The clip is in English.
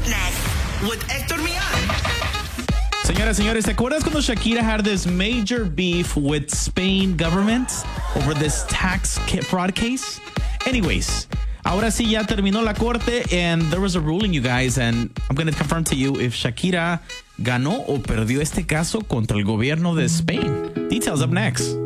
up next with Héctor Millán. Señoras, señores, ¿te acuerdas cuando Shakira had this major beef with Spain government over this tax fraud case? Anyways, ahora sí ya terminó la corte and there was a ruling, you guys, and I'm going to confirm to you if Shakira ganó o perdió este caso contra el gobierno de Spain. Details up next.